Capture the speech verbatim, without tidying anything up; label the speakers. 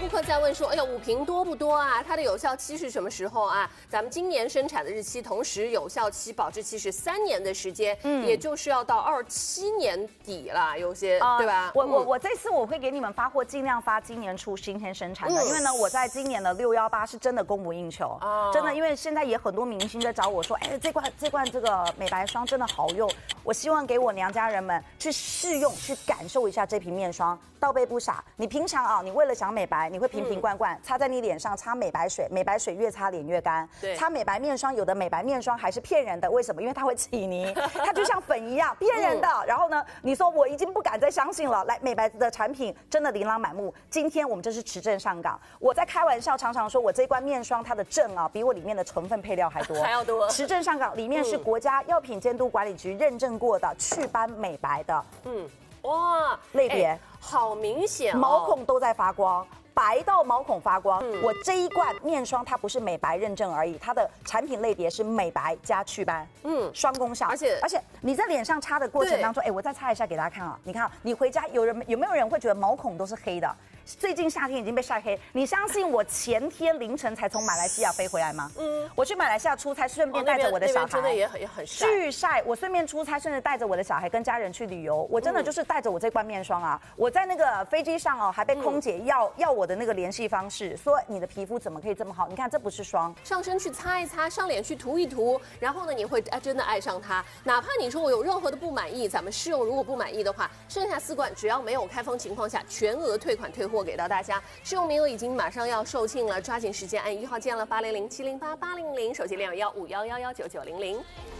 Speaker 1: 顾客在问说，哎呀，五瓶多不多啊？它的有效期是什么时候啊？咱们今年生产的日期，同时有效期保质期是三年的时间，嗯，也就是要到二七年底了，有些、呃、对吧？
Speaker 2: 我我我这次我会给你们发货，尽量发今年初今天生产的，嗯、因为呢，我在今年的六幺八是真的供不应求，哦、真的，因为现在也很多明星在找我说，哎，这罐这罐这个美白霜真的好用，我希望给我娘家人们去试用，去感受一下这瓶面霜，倒背不傻。你平常啊，你为了想美白，你会瓶瓶罐罐、嗯、擦在你脸上，擦美白水，美白水越擦脸越干。
Speaker 1: 对，
Speaker 2: 擦美白面霜，有的美白面霜还是骗人的，为什么？因为它会起泥，它就像粉一样，骗人的。嗯、然后呢，你说我已经不敢再相信了。来，美白的产品真的琳琅满目。今天我们这是持证上岗，我在开玩笑，常常说我这罐面霜它的证啊，比我里面的成分配料还多，
Speaker 1: 还要多。
Speaker 2: 持证上岗，里面是国家药品监督管理局认证过的祛斑美白的。嗯。
Speaker 1: 哇，
Speaker 2: 类别、欸、
Speaker 1: 好明显、哦，
Speaker 2: 毛孔都在发光，白到毛孔发光。嗯、我这一罐面霜它不是美白认证而已，它的产品类别是美白加祛斑，嗯，双功效。
Speaker 1: 而且
Speaker 2: 而且你在脸上擦的过程当中，哎，我再擦一下给大家看啊，你看啊，你回家有人有没有人会觉得毛孔都是黑的？最近夏天已经被晒黑，你相信我前天凌晨才从马来西亚飞回来吗？嗯，我去马来西亚出差，顺便带着我的小孩，
Speaker 1: 真的也很也很晒，
Speaker 2: 巨晒。我顺便出差，甚至带着我的小孩跟家人去旅游，我真的就是带着我这罐面霜啊。我在那个飞机上哦，还被空姐要、嗯、要我的那个联系方式，说你的皮肤怎么可以这么好？你看这不是霜，
Speaker 1: 上身去擦一擦，上脸去涂一涂，然后呢，你会哎真的爱上它。哪怕你说我有任何的不满意，咱们试用如果不满意的话，剩下四罐只要没有开封情况下，全额退款退货给到大家。试用名额已经马上要售罄了，抓紧时间按一号键了，八零零七零八八零零，手机零幺幺五幺幺幺九九零零。